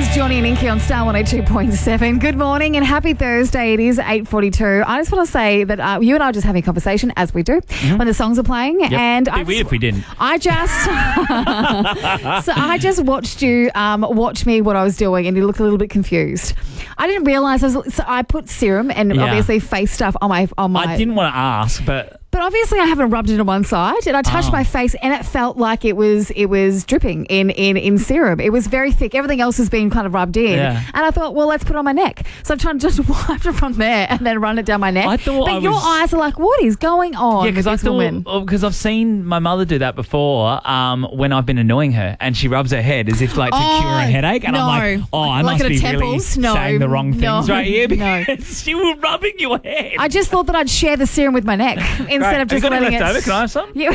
is Johnny and Inky on Star 102.7. Good morning and happy Thursday. It is 8:42. I just want to say that you and I are just having a conversation, as we do, when the songs are playing. Yep. And It'd be weird if we didn't. I just watched you watch me what I was doing, and you looked a little bit confused. I didn't realise I put serum and obviously face stuff on my. I didn't want to ask, but obviously I haven't rubbed it on one side, and I touched my face and it felt like it was dripping in serum. It was very thick. Everything else has been kind of rubbed in. Yeah. And I thought, well, let's put it on my neck. So I'm trying to just wipe it from there and then run it down my neck. But your eyes are like, what is going on? Yeah, because I've seen my mother do that before when I've been annoying her, and she rubs her head as if like to cure a headache, and I'm like, I must be really saying the wrong things right here because she was rubbing your head. I just thought that I'd share the serum with my neck instead of just letting it. Over? Can I have some? Yeah.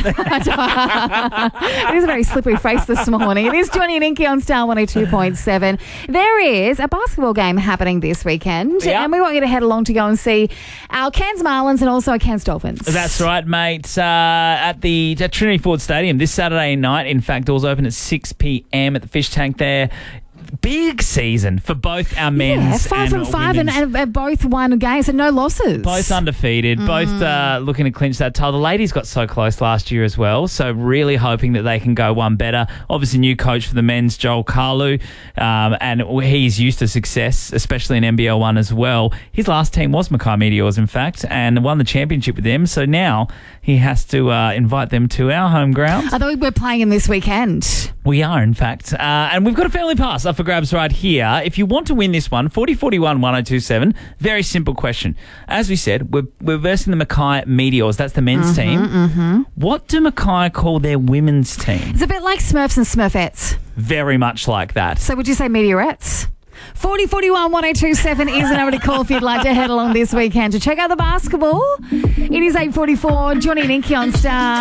It is a very slippery face this morning. It is Johnny and Inky on Star 102.7. There is a basketball game happening this weekend, and we want you to head along to go and see our Cairns Marlins and also our Cairns Dolphins. That's right, mate. At Trinity Ford Stadium this Saturday night. In fact, doors open at 6 p.m. at the Fish Tank there. Big season for both our men's 5 from 5 and both won games and no losses. Both undefeated, both looking to clinch that title. The ladies got so close last year as well, so really hoping that they can go one better. Obviously, new coach for the men's, Joel Carlu, and he's used to success, especially in NBL 1 as well. His last team was Mackay Meteors, in fact, and won the championship with them, so now he has to invite them to our home ground. I thought we're playing him this weekend. We are, in fact, and we've got a family pass up for grabs right here. If you want to win this one, 4041 1027. Very simple question. As we said, we're versing the Mackay Meteors. That's the men's team. What do Mackay call their women's team? It's a bit like Smurfs and Smurfettes. Very much like that. So would you say Meteorettes? 4041 1027 is the number to call if you'd like to head along this weekend to check out the basketball. It is 8:44. Johnny and Inky on Star.